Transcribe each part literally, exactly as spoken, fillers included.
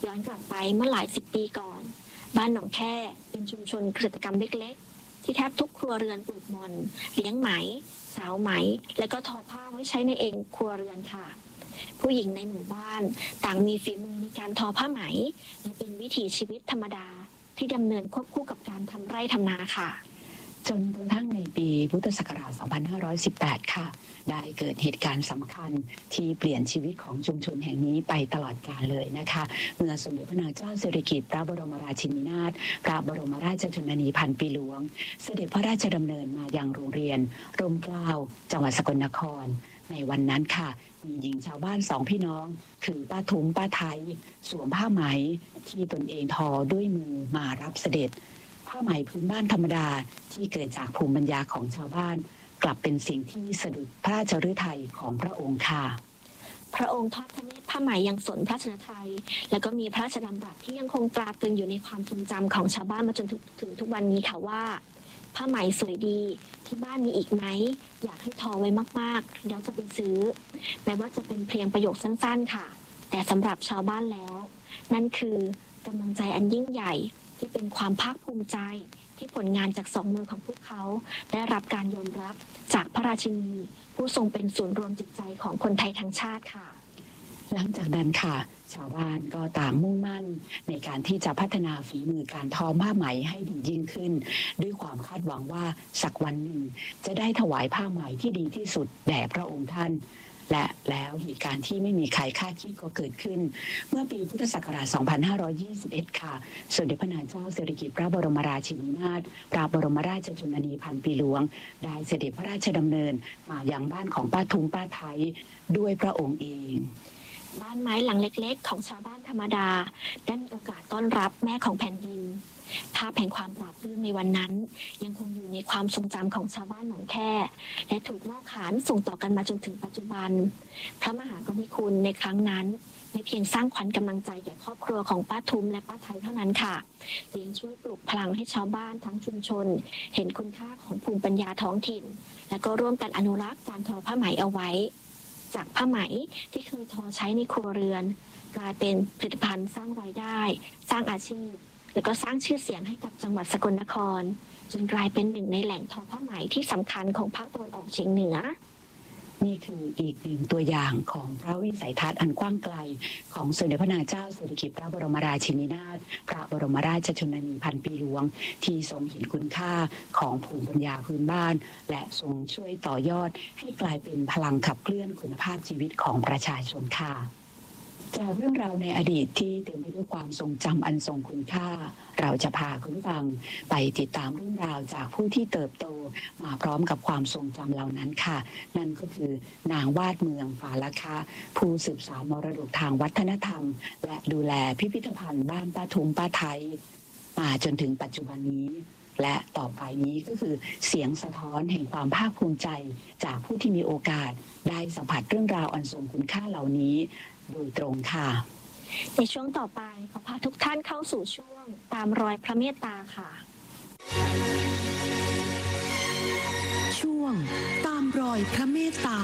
ย้อนกลับไปเมื่อหลายสิบปีก่อนบ้านหนองแค่เป็นชุมชนเกษตรกรรมเล็กๆที่แทบทุกครัวเรือนปลูกมอนเลี้ยงไหมสาวไหมและก็ทอผ้าไว้ใช้ในเองครัวเรือนค่ะผู้หญิงในหมู่บ้านต่างมีฝีมือในการทอผ้าไหมและเป็นวิถีชีวิตธรรมดาที่ดำเนินควบคู่กับการทำไร่ทำนาค่ะจนกระทั่งในปีพุทธศักราช สองพันห้าร้อยสิบแปด ค่ะได้เกิดเหตุการณ์สำคัญที่เปลี่ยนชีวิตของชุมชนแห่งนี้ไปตลอดกาลเลยนะคะเมื่อสมเด็จพระนางเจ้าสิริกิติ์พระบรมราชินีนาถพระบรมราชชนนีพันปีหลวงเสด็จพระราชดำเนินมายังโรงเรียนร่มเกล้าจังหวัดสกลนครในวันนั้นค่ะมีหญิงชาวบ้านสองพี่น้องคือป้าทุ้มป้าไทยสวมผ้าไหมที่ตนเองทอด้วยมือมารับเสด็จผ้าไหมพื้นบ้านธรรมดาที่เกิดจากภูมิปัญญาของชาวบ้านกลับเป็นสิ่งที่สะดุดพระราชฤทัยของพระองค์ค่ะพระองค์ทอดพระเนตรผ้าไหมยังสนพระชนไทยแล้วก็มีพระราชดำรัสที่ยังคงตราตรึงอยู่ในความทรงจำของชาวบ้านมาจนถึงทุกวันนี้ค่ะว่าผ้าไหมสวยดีที่บ้านมีอีกไหมอยากให้ทอไว้มากๆแล้วจะไปซื้อแม้ว่าจะเป็นเพียงประโยคสั้นๆค่ะแต่สำหรับชาวบ้านแล้วนั่นคือกำลังใจอันยิ่งใหญ่ที่เป็นความภาคภูมิใจที่ผลงานจากสองมือของพวกเขาได้รับการยอมรับจากพระราชินีผู้ทรงเป็นศูนย์รวมจิตใจของคนไทยทั้งชาติค่ะหลังจากนั้นค่ะชาวบ้านก็ต่างมุ่งมั่นในการที่จะพัฒนาฝีมือการทอผ้าไหมให้ดียิ่งขึ้นด้วยความคาดหวังว่าสักวันหนึ่งจะได้ถวายผ้าไหมที่ดีที่สุดแด่พระองค์ท่านและแล้วเหตุการณ์ที่ไม่มีใครคาดคิดก็เกิดขึ้นเมื่อปีพุทธศักราช สองพันห้าร้อยยี่สิบเอ็ด ค่ะสมเด็จพระนางเจ้าสิริกิติ์พระบรมราชินีนาถพระบรมราชชนนีพันปีหลวงได้เสด็จพระราชดำเนินมายังบ้านของป้าทุ้มป้าไทยด้วยพระองค์เองบ้านไม้หลังเล็กๆของชาวบ้านธรรมดาได้มีโอกาสต้อนรับแม่ของแผ่นดินภาพแห่งความปลาบปลื้มในวันนั้นยังคงอยู่ในความทรงจำของชาวบ้านหนองแค่และถูกเล่าขานส่งต่อกันมาจนถึงปัจจุบันพระมหากรุณาธิคุณในครั้งนั้นไม่เพียงสร้างขวัญกำลังใจแก่ครอบครัวของป้าทุ้มและป้าไทยเท่านั้นค่ะยังช่วยปลุกพลังให้ชาวบ้านทั้งชุมชนเห็นคุณค่าของภูมิปัญญาท้องถิ่นและก็ร่วมกันอนุรักษ์การทอผ้าไหมเอาไว้จากผ้าไหมที่เคยทอใช้ในครัวเรือนกลายเป็นผลิตภัณฑ์สร้างรายได้สร้างอาชีพและก็สร้างชื่อเสียงให้กับจังหวัดสกลนครจนกลายเป็นหนึ่งในแหล่งทอผ้าไหมที่สำคัญของภาคตะวันออกเฉียงเหนือนี่คืออีกหนึ่งตัวอย่างของพระวิสัยทัศน์อันกว้างไกลของสมเด็จพระนางเจ้าสิริกิติ์พระบรมราชินีนาถพระบรมราชชนนีพันปีหลวงที่ทรงเห็นคุณค่าของภูมิปัญญาพื้นบ้านและทรงช่วยต่อยอดให้กลายเป็นพลังขับเคลื่อนคุณภาพชีวิตของประชาชนค่ะจากเรื่องราวในอดีตที่เต็มไปด้วยความทรงจำอันทรงคุณค่าเราจะพาคุณผู้ฟังไปติดตามเรื่องราวจากผู้ที่เติบโตมาพร้อมกับความทรงจำเหล่านั้นค่ะนั่นก็คือนางวาดเมืองฝาละคะผู้สืบสานมรดกทางวัฒนธรรมและดูแลพิพิธภัณฑ์บ้านป้าทุ้มป้าไทยมาจนถึงปัจจุบันนี้และต่อไปนี้ก็คือเสียงสะท้อนแห่งความภาคภูมิใจจากผู้ที่มีโอกาสได้สัมผัสเรื่องราวอันทรงคุณค่าเหล่านี้โดยตรงค่ะในช่วงต่อไปขอพาทุกท่านเข้าสู่ช่วงตามรอยพระเมตตาค่ะช่วงตามรอยพระเมตตา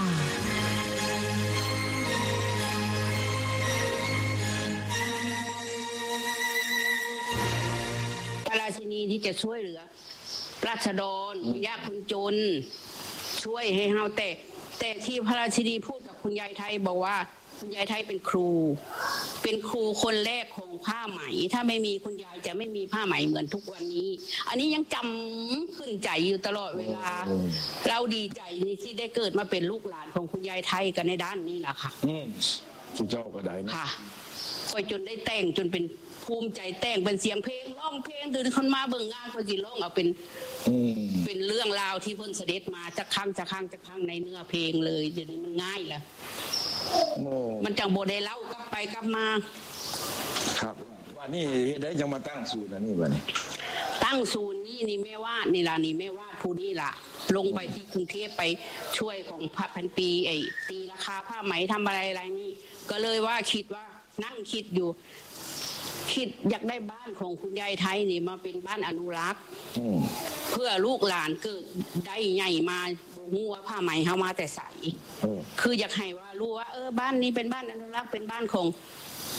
พระราชินีที่จะช่วยเหลือราษฎรยากคนจนช่วยให้เฮาแต่แต่ที่พระราชินีพูดกับคุณยายไทยบอกว่าคุณยายไทยเป็นครูเป็นครูคนแรกของผ้าไหมถ้าไม่มีคุณยายจะไม่มีผ้าไหมเหมือนทุกวันนี้อันนี้ยังจำขึ้นใจอยู่ตลอดเวลาเราดีใจที่ได้เกิดมาเป็นลูกหลานของคุณยายไทยกันในด้านนี้แหละค่ะสุเจ้าก็ได้นะค่ะคอยจนได้แต่งจนเป็นภูมิใจแต่งเป็นเสียงเพลงร้องเพลงคือคนมาเบิ่งงานคนสิร้องเอาเป็นเป็นเรื่องราวที่เพิ่นเสด็จมาจากครั้งจากครั้งจากครั้งในเนื้อเพลงเลยเดี๋ยวนี้มันง่ายแล้วมันจังโบได้เล่ากลับไปกลับมาครับว่านี่ได้ยังมาตั้งศูนย์นะนี่วันนี้ตั้งศูนย์นี่นี่แม่วาดนี่ล่ะนี่แม่วาดผู้นี่ล่ะลงไปที่กรุงเทพไปช่วยของพระพันปีไอ้ตีราคาผ้าไหมทำอะไรอะไรนี่ก็เลยว่าคิดว่านั่งคิดอยู่คิดอยากได้บ้านของคุณยายไทยนี่มาเป็นบ้านอนุรักษ์เพื่อลูกหลานเกิดได้ใหญ่มาหูว่าผ้าไหมเฮามาแต่ใสคืออยากให้ว่ารู้ว่าเออบ้านนี้เป็นบ้านอนุรักษ์เป็นบ้านของพ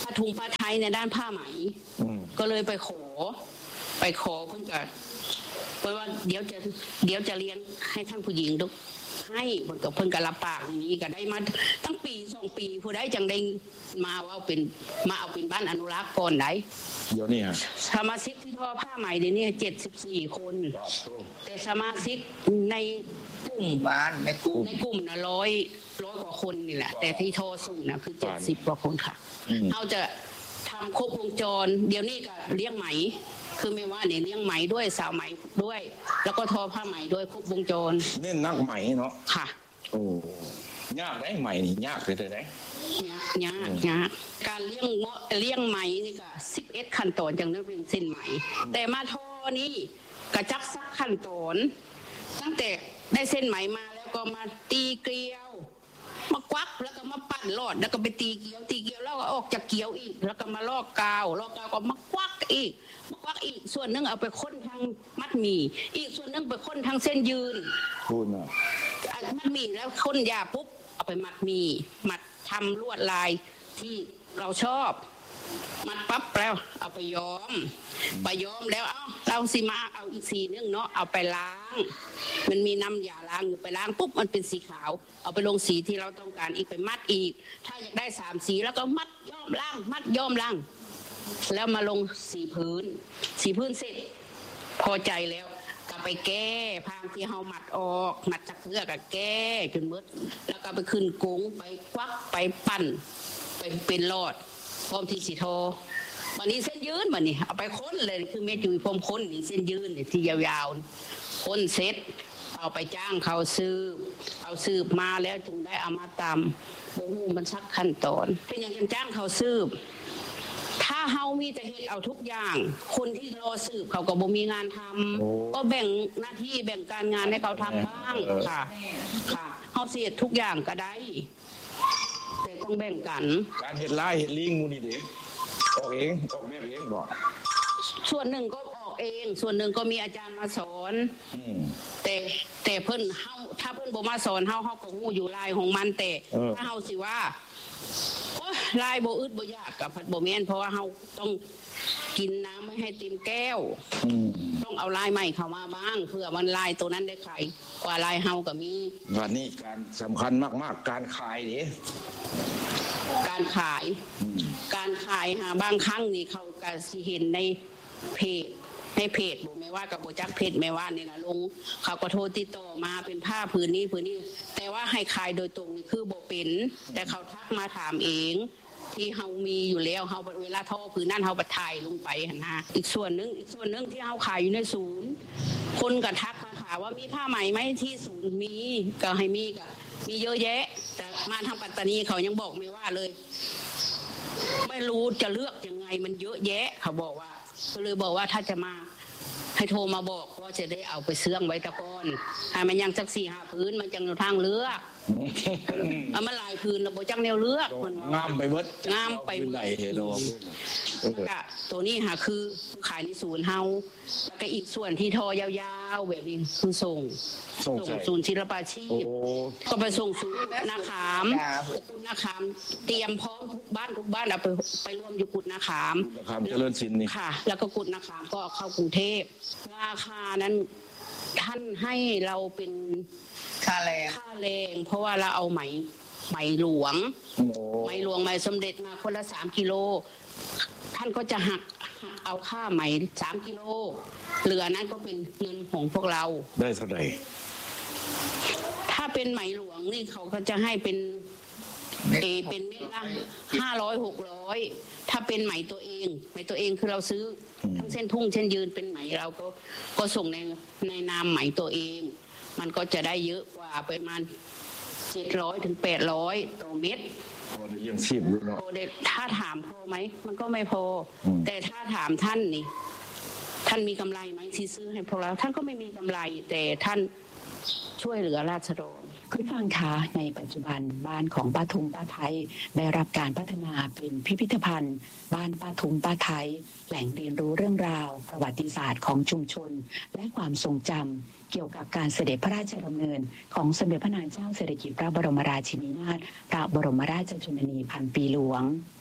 ผ้าทุงผ้าไทยในด้านผ้าไหมอืมก็เลยไปขอ ไปขอเพิ่นก็เพิ่นว่าเดี๋ยวจะเดี๋ยวจะเรียนให้ท่านผู้หญิงทุกให้เพิ่นก็เพิ่นก็รับปากอย่างนี้ก็ได้มาตั้งปีสองปีผู้ใดจังได้มาว่าเป็นมาเอาเป็นบ้านอนุรักษ์ก่อนได้เดี๋ยวนี้ฮะสมาชิกที่ทอผ้าไหมเดี๋ยวนี้เจ็ดสิบสี่คน แต่สมาชิกในกลุ่มบ้านในกลุ่มในกลุ่มนะร้อยร้อยกว่าคนนี่แหละ แต่ที่ทอสูงนะคือเจ็ดสิบกว่าคนค่ะอืมเราจะทำครบวงจร เดี๋ยวนี้ก็เลี้ยงไหม คือไม่ว่าเนี่ยเลี้ยงไหมด้วยสาวไหมด้วย แล้วก็ทอผ้าไหมด้วยครบวงจรเน้นนักไหมเนาะค่ะโอ้ยากได้ไหมนี่ยากเลยแต่ไหนยากยากยากการเลี้ยงเงาะเลี้ยงไหมนี่ก็สิบเอ็ดขั้นตอนจังนั้นเป็นเส้นไหม แต่มาทอนี่กระจักซักขั้นตอนตั้งแต่ได้เส้นไหมมาแล้วก็มาตีเกลียวมาควักแล้วก็มาปั่นหลอดแล้วก็ไปตีเกลียวตีเกลียวแล้วก็ออกจากเกลียวอีก แล้วก็มาลอกกาวลอกกาวก็มาควักอีกมาควักอีกส่วนหนึงเอาไปค้นทางมัดหมี่อีกส่วนหนึงไปค้นทางเส้นยืนพูดนะมัดหมี่แล้วค้นยาปุ๊บเอาไปมัดหมี่มัดทำลวดลายที่เราชอบ มัดปั๊บแล้วเอาไปย้อมไปย้อมแล้วเอ้าเราสิมาเอาอีกสีนึงเนาะเอาไปล้าง มันมีน้ำยาล้างอยู่ไปล้างปุ๊บมันเป็นสีขาว เอาไปลงสีที่เราต้องการอีกไปมัดอีก ถ้าอยากได้สามสีแล้วก็มัดย้อมล้าง มัดย้อมล้าง แล้วมาลงสีพื้น สีพื้นเสร็จ พอใจแล้วก็ไปแก้พางที่เฮามัดออกมัดจากเลือกก็แก้จนหมดแล้วก็ไปขึ้นกงไปควักไปปั้นไปเป็นหลอดพร้อมที่สีโทวันนี้เส้นยืนวันนี้เอาไปค้นเลยคือแม่จุ๋ยพร้อมค้นนี่เส้นยืนนี่ที่ยาวๆค้นเสร็จเอาไปจ้างเขาซื้อเอาซื้อมาแล้วจึงได้เอามาตำโอ้โหมันสักขั้นตอนเป็นอย่างจ้างเขาซื้อถ้าเฮามีแต่เฮ็ดเอาทุกอย่าง คนที่รอสืบเขาก็บ่มีงานทำก็แบ่งหน้าที่แบ่งการงานให้เขาทำบ้างค่ะค่ะเฮาเสียทุกอย่างก็ได้แต่ต้องแบ่งกันการเห็ดลายเห็ดลิงมูนี่เด็กออกเองออกแบบเองบอกส่วนหนึ่งก็ออกเอง ส่วนหนึ่งก็มีอาจารย์มาสอนอืมแต่แต่เพิ่นเฮาถ้าเพิ่นบ่มาสอนเฮาเฮาก็ฮู้อยู่ลายของมันแต่เออถ้าเฮาสิว่าโอ๊ยลายบ่อึดบ่ยากกับบ่แม่นเพราะว่าเฮาต้องกินน้ำไม่ให้เต็มแก้วอืมต้องเอาลายใหม่เข้ามาบ้างเพื่อมันลายตัวนั้นได้ขายกว่าลายเฮาก็มีวันนี้การสำคัญมากๆการขายดิการขายอืมการขายหาบางครั้งนี่เขาก็สิเห็นในเพจในเพจบ่ไม่ว่ากับบ่จักเพจไม่ว่านี่นะลงเขาก็โทรติดต่อมาเป็นผ้าผืนนี้ผืนนี้ แต่ว่าให้ขายโดยตรงนี่คือบ่เป็นแต่เขาทักมาถามเอง ที่เฮามีอยู่แล้วเฮาเวลาทอผืนนั้นเฮาบัดถ่ายลงไปหั่นนะอีกส่วนหนึงอีกส่วนหนึงที่เฮาขายอยู่ในศูนย์ คนก็ทักมาถามว่ามีผ้าไหมไหมที่ศูนย์มีก็ให้มีก็มีเยอะแยะ แต่มาทางปัตตานีเขายังบอกไม่ว่าเลย ไม่รู้จะเลือกยังไงมันเยอะแยะเขาบอกว่าก็เลยบอกว่าถ้าจะมาให้โทรมาบอกว่าจะได้เอาไปเสื่องไว้ตะกอนให้มันยังสักสี่ห้าพื้นมันจังทางเลือกเอามาหลายพื้นแล้วบ่จังแนวเลือกมันงามไปเบิดงามไปเบิดไหนเห็นดอกเออก็ตัวนี้ค่ะคือขายในศูนย์เฮาแล้วก็อีกส่วนที่ทอยาวๆแบบนี้คือส่งส่งใส่ศูนย์ศิลปาชีโอ้พก็ไปส่งศูนย์นาขามกุดนาขามเตรียมพร้อมทุกบ้านทุกบ้านเอาไปไปรวมอยู่กุดนาขามคำเจริญศิลป์นี่ค่ะ แล้วก็กุดนาขามก็เข้ากรุงเทพราคานั้นท่านให้เราเป็นค่าแรงค่าแรงเพราะว่าเราเอาไหมไหมหลวงโอ้ไหมหลวงไหมสมเด็จมาคนละสามกิโลท่านก็จะหักหักเอาค่าไหมสามกิโลเหลือนั้นก็เป็นเงินของพวกเราได้เท่าไหร่ถ้าเป็นไหมหลวงนี่เขาก็จะให้เป็นเอเป็นเม็ดละห้าร้อยหกร้อยถ้าเป็นไหมตัวเองไหมตัวเองคือเราซื้อทั้งเส้นทุ่งเส้นยืนเป็นไหมเราก็ก็ส่งในในนามไหมตัวเอง มันก็จะได้เยอะกว่าประมาณเจ็ดร้อยถึงแปดร้อยต่อเม็ดพอได้ยังชีพอยู่เนาะโอเดถ้าถามพอไหมมันก็ไม่พออมแต่ถ้าถามท่านนี่ ท่านมีกำไรไหมที่ซื้อให้พวกเราท่านก็ไม่มีกำไร แต่ท่านช่วยเหลือราษฎรคุณฟังคะในปัจจุบันบ้านของป้าทุมป้าไทยได้รับการพัฒนาเป็นพิพิธภัณฑ์ บ้านป้าทุมป้าไทย แหล่งเรียนรู้เรื่องราว ประวัติศาสตร์ของชุมชน และความทรงจำเกี่ยวกับการเสด็จพระราชดำเนิน ของสมเด็จพระนางเจ้าสิริกิติ์พระบรมราชินีนาถพระบรมราชชนนีพันปีหลวง ใน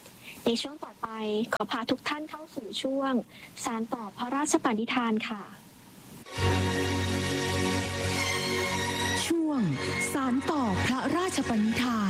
ในช่วงต่อไปขอพาทุกท่านเข้าสู่ช่วงสานต่อพระราชปณิธานค่ะช่วงสานต่อพระราชปณิธาน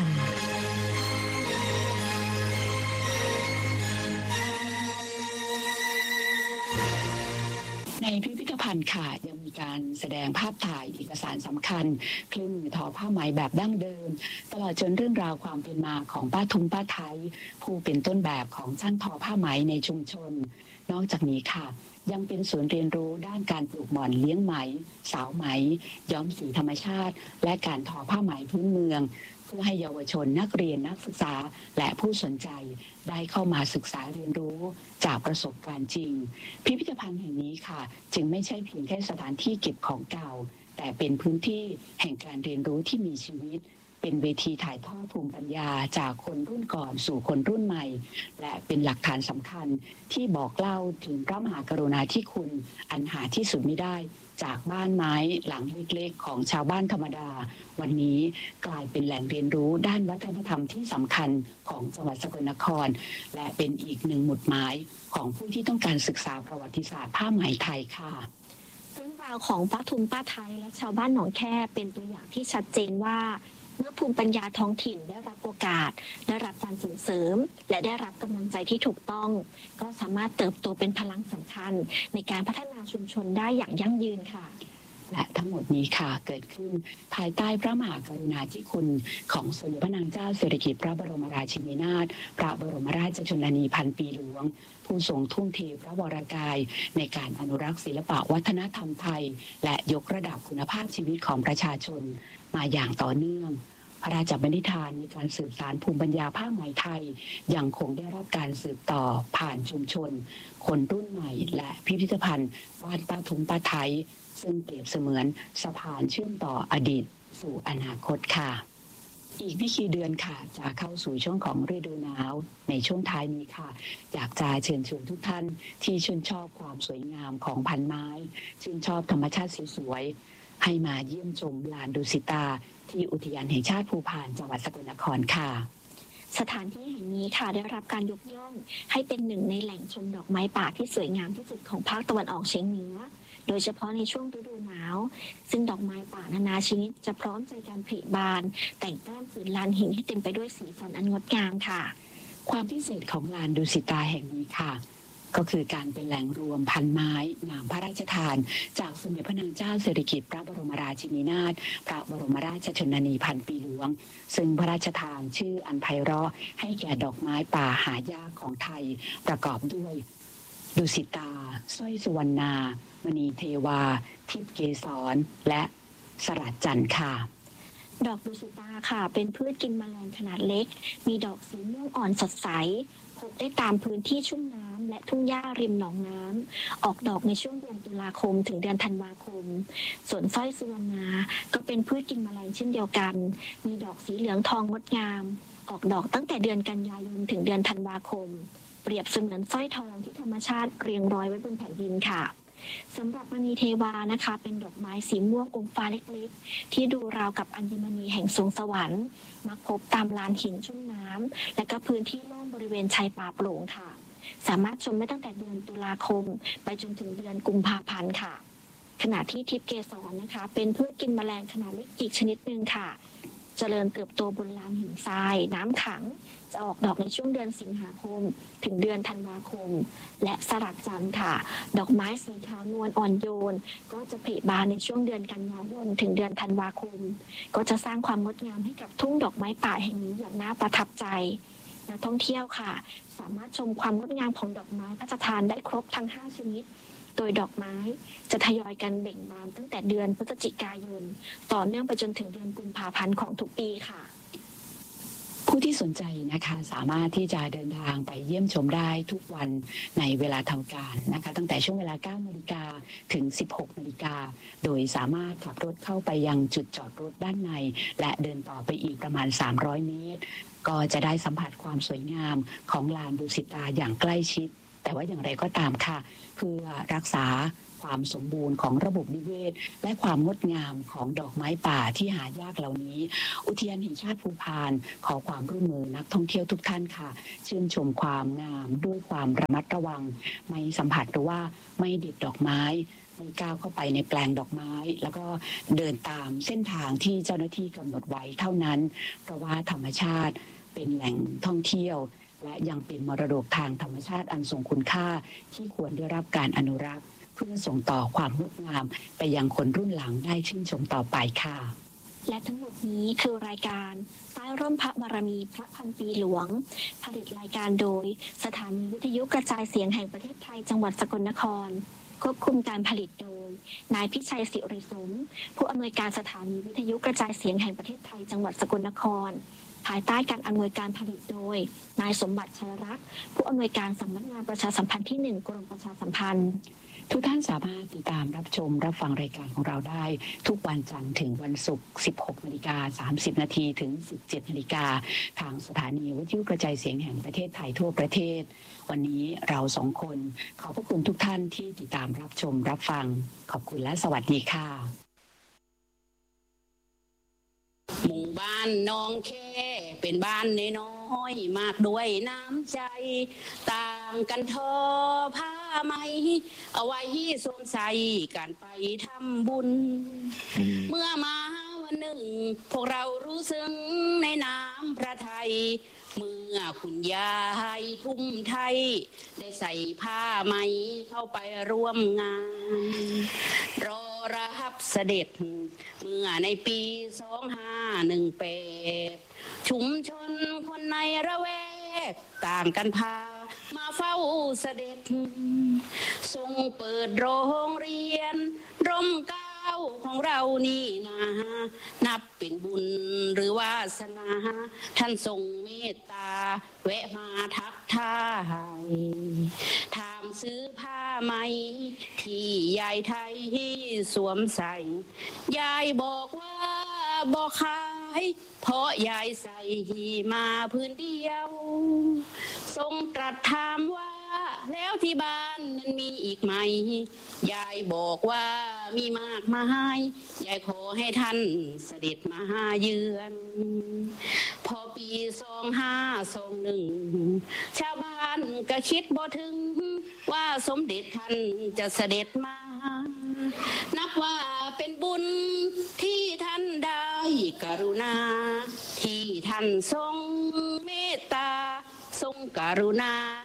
ในพิพิธภัณฑ์ค่ะยังมีการแสดงภาพถ่ายเอกสารสำคัญเครื่องมือทอผ้าไหมแบบดั้งเดิมตลอดจนเรื่องราวความเป็นมาของป้าทุมป้าไทยผู้เป็นต้นแบบของช่างทอผ้าไหมในชุมชนนอกจากนี้ค่ะยังเป็นศูนย์เรียนรู้ด้านการปลูกหม่อนเลี้ยงไหมสาวไหมย้อมสีธรรมชาติและการทอผ้าไหมพื้นเมืองเพื่อให้เยาวชนนักเรียนนักศึกษาและผู้สนใจได้เข้ามาศึกษาเรียนรู้จากประสบการณ์จริงพิพิธภัณฑ์แห่งนี้ค่ะจึงไม่ใช่เพียงแค่สถานที่เก็บของเก่าแต่เป็นพื้นที่แห่งการเรียนรู้ที่มีชีวิตเป็นเวทีถ่ายทอดภูมิปัญญาจากคนรุ่นก่อนสู่คนรุ่นใหม่และเป็นหลักฐานสำคัญที่บอกเล่าถึงพระมหากรุณาธิคุณอันหาที่สุดมิได้จากบ้านไม้หลังเล็กๆของชาวบ้านธรรมดาวันนี้กลายเป็นแหล่งเรียนรู้ด้านวัฒนธรรมที่สำคัญของจังหวัดสกลนครและเป็นอีกหนึ่งหมุดหมายของผู้ที่ต้องการศึกษาประวัติศาสตร์ผ้าไหมไทยค่ะเรื่องราวของป้าทุมป้าไทยและชาวบ้านหนองแคเป็นตัวอย่างที่ชัดเจนว่าเมื่อภูมิปัญญาท้องถิ่นได้รับโอกาสได้รับการส่งเสริมและได้รับกำลังใจที่ถูกต้องก็สามารถเติบโตเป็นพลังสำคัญในการพัฒนาชุมชนได้อย่างยั่งยืนค่ะและทั้งหมดนี้ค่ะเกิดขึ้นภายใต้พระมหากรุณาธิคุณของสมเด็จพระนางเจ้าสิริกิติ์พระบรมราชินีนาถพระบรมราชชนนีพันปีหลวงผู้ทรงทุ่มเทพระวรกายในการอนุรักษ์ศิลปวัฒนธรรมไทยและยกระดับคุณภาพชีวิตของประชาชนมาอย่างต่อเนื่องพระราชบัณฑิธานในการสืบสานภูมิปัญญาผ้าไหมไทยยังคงได้รับการสืบต่อผ่านชุมชนคนรุ่นใหม่และพิพิธภัณฑ์บ้านป้าทุมป้าไทยซึ่งเปรียบเสมือนสะพานเชื่อมต่ออดีตสู่อนาคตค่ะอีกไม่กี่เดือนค่ะจะเข้าสู่ช่วงของฤดูหนาวในช่วงท้ายนี้ค่ะอยากจะเชิญชวนทุกท่านที่ชื่นชอบความสวยงามของพันไม้ชื่นชอบธรรมชาติสวยๆให้มาเยี่ยมชมลานดุสิตาที่อุทยานแห่งชาติภูพานจังหวัดสกลนครค่ะสถานที่แห่งนี้ค่ะได้รับการยกย่องให้เป็นหนึ่งในแหล่งชมดอกไม้ป่าที่สวยงามที่สุดของภาคตะวันออกเฉียงเหนือโดยเฉพาะในช่วงฤดูหนาวซึ่งดอกไม้ป่านานาชนิดจะพร้อมใจการผลิบานแต่งแต้มผืนลานหินให้เต็มไปด้วยสีสันอันงดงามค่ะความพิเศษของลานดุสิตาแห่งนี้ค่ะก็คือการเป็นแหล่งรวมพันไม้นามพระราชทานจากสมเด็จพระนางเจ้าสิริกิติ์พระบรมราชินีนาถพระบรมราชชนนีพันปีหลวงซึ่งพระราชทานชื่ออันไพเราะให้แก่ดอกไม้ป่าหายากของไทยประกอบด้วยดุสิตาสร้อยสุวรรณามณีเทวาทิพย์เกสรและสลัดจันทร์ค่ะดอกดุสิตาค่ะเป็นพืชกินแมลงขนาดเล็กมีดอกสีม่วงอ่อนสดใสพบได้ตามพื้นที่ชุ่มน้ำและทุ่งหญ้าริมหนองน้ำออกดอกในช่วงเดือนตุลาคมถึงเดือนธันวาคมส่วนสร้อยสุวรรณาก็เป็นพืชกินแมลงเช่นเดียวกันมีดอกสีเหลืองทองงดงามออกดอกตั้งแต่เดือนกันยายนถึงเดือนธันวาคมเปรียบเสมือนสร้อยทองที่ธรรมชาติเรียงร้อยไว้บนแผ่นดินค่ะสำหรับมณีเทวานะคะเป็นดอกไม้สีม่วงอมฟ้าเล็กๆที่ดูราวกับอัญมณีแห่งสวงสวรรค์มักพบตามลานหินชุ่มน้ำและก็พื้นที่โล่งบริเวณชายป่าโปร่งค่ะสามารถชมได้ตั้งแต่เดือนตุลาคมไปจนถึงเดือนกุมภาพันธ์ค่ะขณะที่ทิพย์เกสรนะคะเป็นพืชกินแมลงขนาดเล็กอีกชนิดหนึ่งค่ะเจริญเติบโตบนลานหินทรายน้ำขังจะออกดอกในช่วงเดือนสิงหาคมถึงเดือนธันวาคมและสลัดจันทร์ค่ะดอกไม้สีขาวนวลอ่อนโยนก็จะผลิบานในช่วงเดือนกันยายนถึงเดือนธันวาคมก็จะสร้างความงดงามให้กับทุ่งดอกไม้ป่าแห่งนี้อย่างน่าประทับใจนักท่องเที่ยวค่ะสามารถชมความงดงามของดอกไม้พระราชทานได้ครบทั้งห้าชนิดโดยดอกไม้จะทยอยกันเบ่งบานตั้งแต่เดือนพฤศจิกายนต่อเนื่องไปจนถึงเดือนกุมภาพันธ์ของทุกปีค่ะผู้ที่สนใจนะคะสามารถที่จะเดินทางไปเยี่ยมชมได้ทุกวันในเวลาทำการนะคะตั้งแต่ช่วงเวลา เก้านาฬิกา ถึง สิบหกนาฬิกาโดยสามารถขับรถเข้าไปยังจุดจอดรถด้านในและเดินต่อไปอีกประมาณสามร้อยเมตรก็จะได้สัมผัสความสวยงามของลานดุสิตาอย่างใกล้ชิดแต่ว่าอย่างไรก็ตามค่ะเพื่อรักษาความสมบูรณ์ของระบบนิเวศและความงดงามของดอกไม้ป่าที่หายากเหล่านี้อุทยานแห่งชาติภูพานขอความร่วมมือนักท่องเที่ยวทุกท่านค่ะชื่นชมความงามด้วยความระมัดระวังไม่สัมผัสหรือว่าไม่เด็ดดอกไม้ไม่ก้าวเข้าไปในแปลงดอกไม้แล้วก็เดินตามเส้นทางที่เจ้าหน้าที่กำหนดไว้เท่านั้นเพราะว่าธรรมชาติเป็นแหล่งท่องเที่ยวและยังเป็นมรดกทางธรรมชาติอันทรงคุณค่าที่ควรได้รับการอนุรักษ์เพื่อส่งต่อความงดงามไปยังคนรุ่นหลังได้ชื่นชมต่อไปค่ะและทั้งหมดนี้คือรายการใต้ร่มพระบารมีพระพันปีหลวงผลิตรายการโดยสถานีวิทยุกระจายเสียงแห่งประเทศไทยจังหวัดสกลนครควบคุมการผลิตโดยนายพิชัยศิริสมผู้อำนวยการสถานีวิทยุกระจายเสียงแห่งประเทศไทยจังหวัดสกลนครภายใต้การอำนวยการผลิตโดยนายสมบัติชัยรักษ์ผู้อำนวยการสำนักงานประชาสัมพันธ์ที่หนึ่งกรมประชาสัมพันธ์ทุกท่านสามารถติดตามรับชมรับฟังรายการของเราได้ทุกวันจันทร์ถึงวันศุกร์ สิบหกนาฬิกาสามสิบนาทีถึง สิบเจ็ดนาฬิกาทางสถานีวิทยุกระจายเสียงแห่งประเทศไทยทั่วประเทศวันนี้เราสองคนขอบพระคุณทุกท่านที่ติดตามรับชมรับฟังขอบคุณและสวัสดีค่ะหมู่บ้านน้องแค่เป็นบ้านน้อยๆมากด้วยน้ำใจต่างกันทอผ้าไหมเอาไว้สวมใส่กันไปทำบุญเมื่อมาวันหนึ่งพวกเรารู้ซึ้งในน้ำพระทัยเมื่อคุณยายทุ่มไทยได้ใส่ผ้าไหมเข้าไปร่วมงานรอรับเสด็จเมื่อในปีสองห้าหนึ่งแปดชุมชนคนในระแวกต่างกันพามาเฝ้าเสด็จทรงเปิดโรงเรียนร่มเกล้าของเรานี่นะนับเป็นบุญหรือวาสนาท่านทรงเมตตาแวะมาทักทายถามซื้อผ้าไหมที่ยายไทยสวมใส่ยายบอกว่าบอกขายเพราะยายใส่มาพื้นเดียวทรงตรัสถามว่าแล้วที่บ้านนั้นมีอีกไหมยายบอกว่ามีมากมายยายขอให้ท่านเสด็จมาเยือนพอปีสองห้าสองหนึ่งชาวบ้านก็คิดบ่ถึงว่าสมเด็จท่านจะเสด็จมานับว่าเป็นบุญที่ท่านได้กรุณาที่ท่านทรงเมตตาทรงกรุณา